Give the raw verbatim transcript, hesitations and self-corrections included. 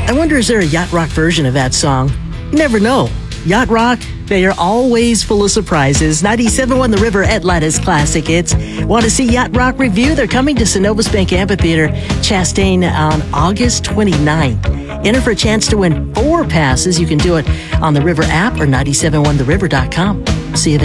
I wonder, is there a Yacht Rock version of that song? You never know. Yacht Rock, they are always full of surprises. ninety-seven point one The River, Atlanta's classic hits. Want to see Yacht Rock Review? They're coming to Synovus Bank Amphitheater, Chastain on August twenty-ninth. Enter for a chance to win four passes. You can do it on the River app or nine seven one the river dot com. See you there.